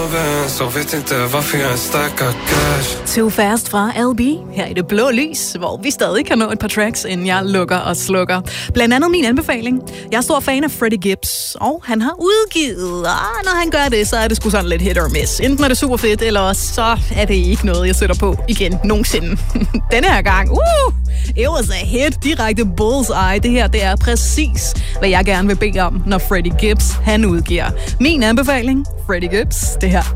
ven, så vet inte varför jag stackar cash. Too Fast fra LB, her i det blå lys, hvor vi stadig kan nå et par tracks, inden jeg lukker og slukker. Blandt andet min anbefaling. Jeg er stor fan af Freddie Gibbs, og han har udgivet, når han gør det, så er det sgu sådan lidt hit or miss. Enten er det super fedt, eller så er det ikke noget, jeg sætter på igen nogensinde. Denne her gang, it was a hit, direkte bullseye. Det her, det er præcis, hvad jeg gerne vil bede om, når Freddie Gibbs, han udgiver. Min anbefaling, Freddie Gibbs, det her